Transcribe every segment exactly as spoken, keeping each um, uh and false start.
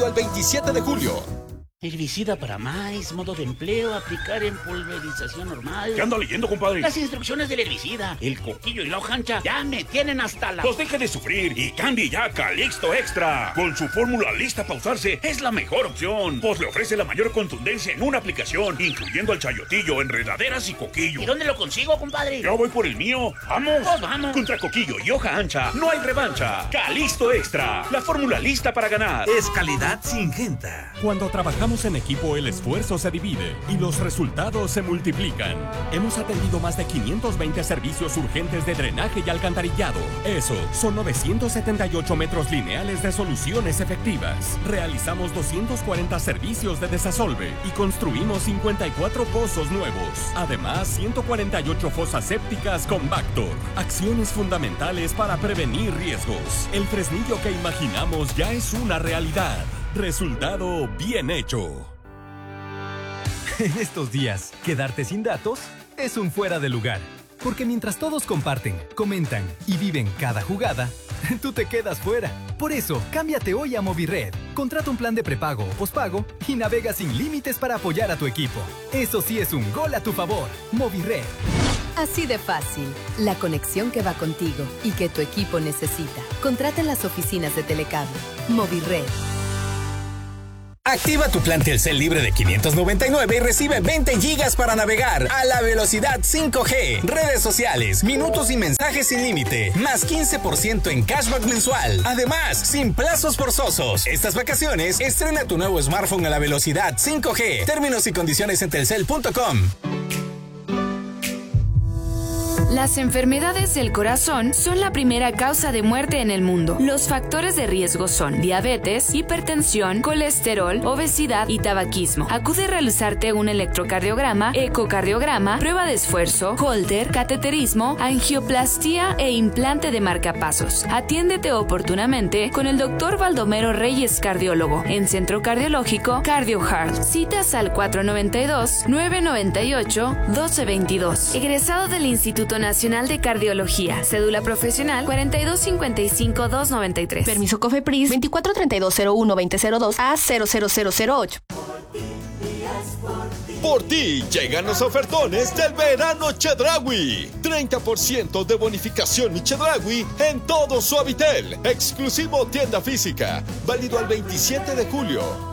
Al veintisiete de julio. Herbicida para maíz, modo de empleo, aplicar en pulverización normal. ¿Qué anda leyendo, compadre? Las instrucciones del herbicida. El coquillo y la hoja ancha ya me tienen hasta la... Pues deje de sufrir y cambie ya a Calixto Extra. Con su fórmula lista para usarse, es la mejor opción. Pues le ofrece la mayor contundencia en una aplicación, incluyendo el chayotillo, enredaderas y coquillo. ¿Y dónde lo consigo, compadre? Yo voy por el mío. ¡Vamos! Pues vamos. Contra coquillo y hoja ancha, no hay revancha. Calixto Extra, la fórmula lista para ganar. Es calidad Syngenta. Cuando trabajamos en equipo, el esfuerzo se divide y los resultados se multiplican. Hemos atendido más de quinientos veinte servicios urgentes de drenaje y alcantarillado. Eso son novecientos setenta y ocho metros lineales de soluciones efectivas. Realizamos doscientos cuarenta servicios de desasolve y construimos cincuenta y cuatro pozos nuevos. Además, ciento cuarenta y ocho fosas sépticas con Bactor. Acciones fundamentales para prevenir riesgos. El Fresnillo que imaginamos ya es una realidad. Resultado bien hecho. En estos días, quedarte sin datos es un fuera de lugar. Porque mientras todos comparten, comentan y viven cada jugada, tú te quedas fuera. Por eso, cámbiate hoy a Movired. Contrata un plan de prepago o pospago y navega sin límites para apoyar a tu equipo. Eso sí es un gol a tu favor. Movired. Así de fácil. La conexión que va contigo y que tu equipo necesita. Contrata en las oficinas de Telecable. Movired. Activa tu plan Telcel libre de quinientos noventa y nueve y recibe veinte gigas para navegar a la velocidad cinco G, redes sociales, minutos y mensajes sin límite, más quince por ciento en cashback mensual. Además, sin plazos forzosos. Estas vacaciones, estrena tu nuevo smartphone a la velocidad cinco G. Términos y condiciones en telcel punto com. Las enfermedades del corazón son la primera causa de muerte en el mundo. Los factores de riesgo son diabetes, hipertensión, colesterol, obesidad y tabaquismo. Acude a realizarte un electrocardiograma, ecocardiograma, prueba de esfuerzo, Holter, cateterismo, angioplastía e implante de marcapasos. Atiéndete oportunamente con el doctor Baldomero Reyes, cardiólogo, en Centro Cardiológico CardioHeart. Citas al cuatro nueve dos, nueve nueve ocho, uno dos dos dos. Egresado del Instituto Nacional de Cardiología. Cédula profesional cuarenta y dos cincuenta y cinco doscientos noventa y tres. Permiso COFEPRIS veinticuatro treinta y dos cero uno veinte cero dos a cero cero cero cero ocho. Por ti llegan los ofertones del verano Chedraui. treinta por ciento de bonificación y Chedraui en todo Suavitel. Exclusivo tienda física. Válido al veintisiete de julio.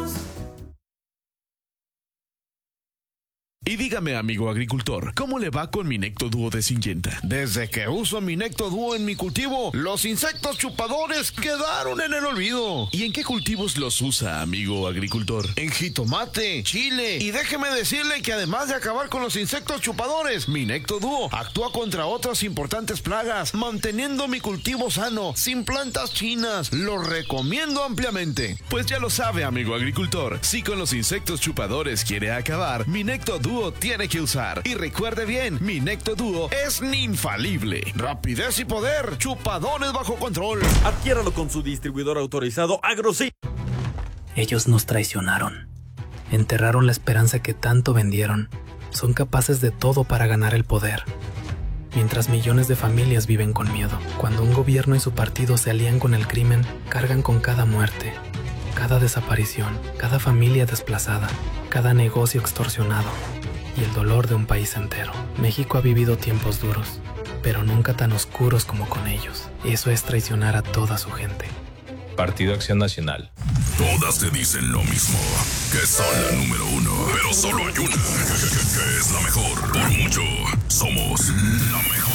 Y dígame, amigo agricultor, ¿cómo le va con mi Necto Duo de Syngenta? Desde que uso mi Necto Duo en mi cultivo, los insectos chupadores quedaron en el olvido. ¿Y en qué cultivos los usa, amigo agricultor? En jitomate, chile. Y déjeme decirle que además de acabar con los insectos chupadores, mi Necto Duo actúa contra otras importantes plagas, manteniendo mi cultivo sano, sin plantas chinas. Lo recomiendo ampliamente. Pues ya lo sabe, amigo agricultor. Si con los insectos chupadores quiere acabar, mi Necto Duo tiene que usar. Y recuerde bien, mi Necto Duo es infalible. Rapidez y poder, chupadores bajo control. Adquiéralo con su distribuidor autorizado AgroSy. Ellos nos traicionaron. Enterraron la esperanza que tanto vendieron. Son capaces de todo para ganar el poder. Mientras millones de familias viven con miedo. Cuando un gobierno y su partido se alían con el crimen, cargan con cada muerte, cada desaparición, cada familia desplazada, cada negocio extorsionado y el dolor de un país entero. México ha vivido tiempos duros, pero nunca tan oscuros como con ellos. Eso es traicionar a toda su gente. Partido Acción Nacional. Todas te dicen lo mismo, que son la número uno, pero solo hay una, que es la mejor. Por mucho, somos la mejor.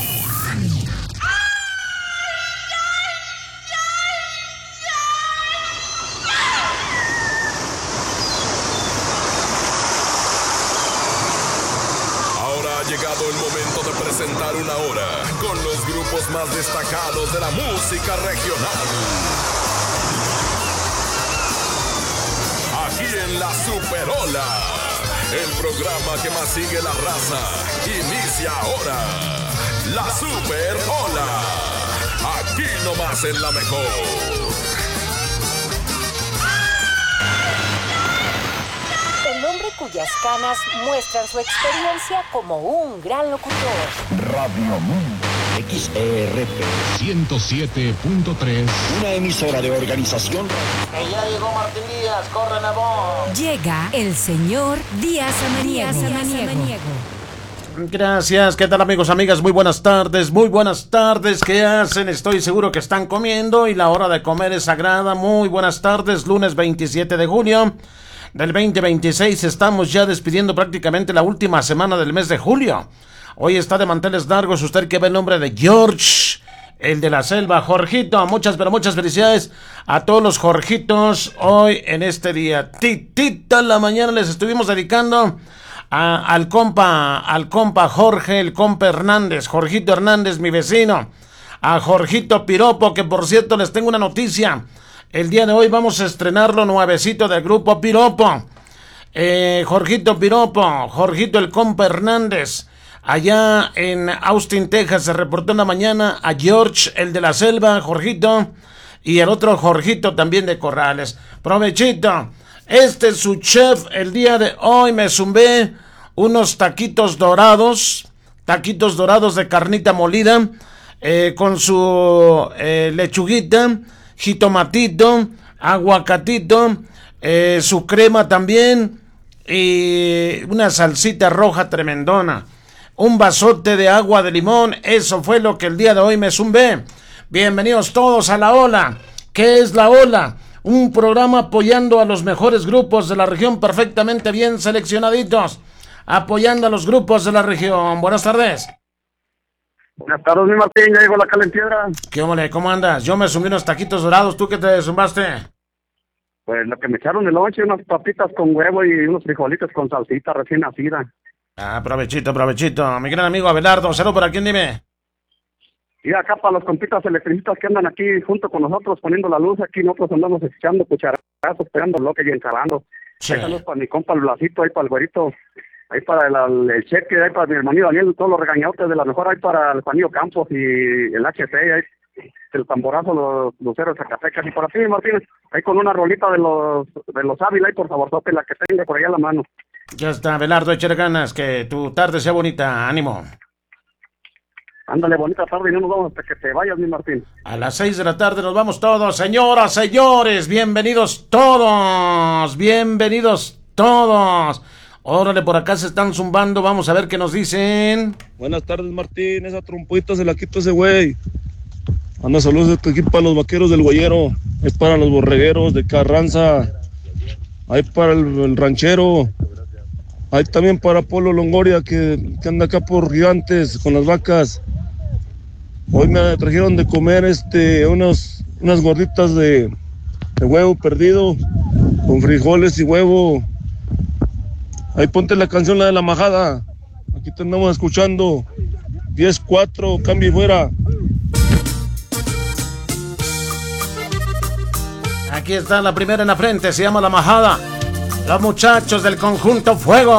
Llegado el momento de presentar una hora con los grupos más destacados de la música regional. Aquí en La Superola, el programa que más sigue la raza, inicia ahora. La Superola, aquí nomás en la mejor. Cuyas canas muestran su experiencia como un gran locutor. Radio Mundo X E R P ciento siete punto tres, una emisora de Organización Que ya llegó Martín Díaz, corre la voz. Llega el señor Díaz Samaniego. Díaz Samaniego. Gracias, ¿qué tal amigos, amigas? Muy buenas tardes, muy buenas tardes, ¿qué hacen? Estoy seguro que están comiendo y la hora de comer es sagrada. Muy buenas tardes, lunes veintisiete de junio del veinte veintiséis, estamos ya despidiendo prácticamente la última semana del mes de julio. Hoy está de manteles largos, usted que ve el nombre de George, el de la selva, Jorgito, muchas pero muchas felicidades a todos los Jorgitos hoy en este día. Titita en la mañana les estuvimos dedicando A, al compa, al compa Jorge, el compa Hernández, Jorgito Hernández, mi vecino, a Jorgito Piropo, que por cierto les tengo una noticia, el día de hoy vamos a estrenar lo nuevecito del grupo Piropo, eh, Jorgito Piropo, Jorgito el compa Hernández, allá en Austin, Texas, se reportó en la mañana a George, el de la selva, Jorgito, y el otro Jorgito también de Corrales, provechito. Este es su chef, el día de hoy me zumbé unos taquitos dorados, taquitos dorados de carnita molida, eh, con su eh, lechuguita, jitomatito, aguacatito, eh, su crema también, y una salsita roja tremendona, un vasote de agua de limón, eso fue lo que el día de hoy me zumbé. Bienvenidos todos a La Ola. ¿Qué es La Ola? Un programa apoyando a los mejores grupos de la región, perfectamente bien seleccionaditos, apoyando a los grupos de la región. Buenas tardes. Buenas tardes, mi Martín, ya llegó la calenpiedra. ¿Qué hombre? ¿Cómo andas? Yo me sumí unos taquitos dorados, ¿tú qué te zumbaste? Pues lo que me echaron de lonche, unas papitas con huevo y unos frijolitos con salsita recién nacida. Ah, provechito, provechito. Mi gran amigo Abelardo, ¿cero por aquí? Dime. Y acá para los compitas electricistas que andan aquí junto con nosotros poniendo la luz, aquí nosotros andamos echando cucharazos, pegando bloques y ensalando. Sí. Ahí saludos para mi compa el Blasito, ahí para el güerito, ahí para el, el cheque, ahí para mi hermanito Daniel, todos los regañados de la mejor, ahí para el Juanillo Campos y el H C, ahí el tamborazo, los luceros de Zacatecas, y por aquí, Martínez, ahí con una rolita de los de los Ávila, ahí por favor, tope la que tenga por allá a la mano. Ya está, Abelardo, échale ganas, que tu tarde sea bonita, ánimo. Ándale, bonita tarde y no nos vamos hasta que te vayas, mi Martín. A las seis de la tarde nos vamos todos, señoras, señores, bienvenidos todos, bienvenidos todos. Órale, por acá se están zumbando, vamos a ver qué nos dicen. Buenas tardes, Martín, esa trompita se la quito ese güey. Anda, saludos aquí para los vaqueros del Guayero, es para los borregueros de Carranza, hay para el, el ranchero, hay también para Polo Longoria que, que anda acá por Gigantes con las vacas. Hoy me trajeron de comer este unos, unas gorditas de, de huevo perdido con frijoles y huevo. Ahí ponte la canción, la de la majada. Aquí te andamos escuchando. diez cuatro, cambio y fuera. Aquí está la primera en la frente, se llama La Majada. Los muchachos del conjunto Fuego.